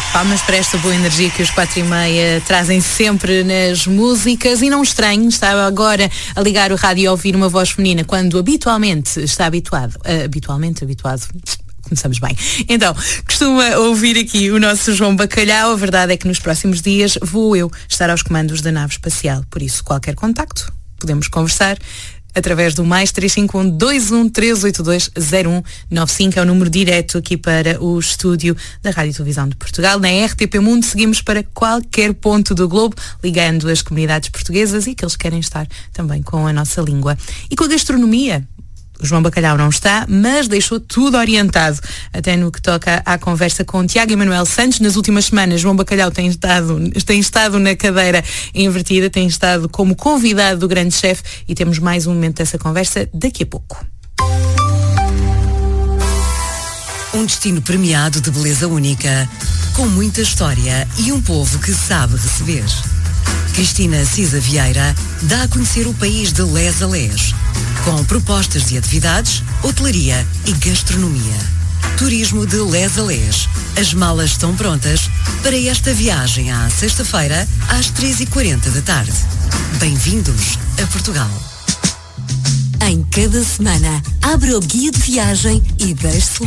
Palmas para esta boa energia que os 4:30 trazem sempre nas músicas. E não estranho, estava agora a ligar o rádio e a ouvir uma voz feminina quando habitualmente está habituado. Começamos bem. Então, costuma ouvir aqui o nosso João Bacalhau. A verdade é que nos próximos dias vou eu estar aos comandos da nave espacial. Por isso, qualquer contacto, podemos conversar através do mais 351 21 382 0195. É o número direto aqui para o estúdio da Rádio e Televisão de Portugal. Na RTP Mundo seguimos para qualquer ponto do globo, ligando as comunidades portuguesas e que eles querem estar também com a nossa língua. E com a gastronomia, o João Bacalhau não está, mas deixou tudo orientado, até no que toca à conversa com Tiago Emanuel Santos. Nas últimas semanas, João Bacalhau tem estado na cadeira invertida, tem estado como convidado do grande chefe e temos mais um momento dessa conversa daqui a pouco. Um destino premiado de beleza única, com muita história e um povo que sabe receber. Cristina Cisa Vieira dá a conhecer o país de les a les, com propostas de atividades, hotelaria e gastronomia. Turismo de les a les. As malas estão prontas para esta viagem à sexta-feira às 3h40 da tarde. Bem-vindos a Portugal. Em cada semana, abra o guia de viagem e deixe-se